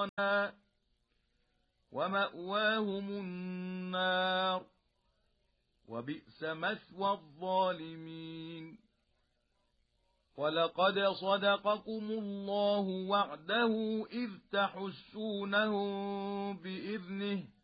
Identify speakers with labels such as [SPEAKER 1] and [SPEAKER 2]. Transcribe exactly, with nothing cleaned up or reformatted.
[SPEAKER 1] خسرانا ومأواهم النار وبئس مثوى الظالمين ولقد صدقكم الله وعده إذ تحسونهم بإذنه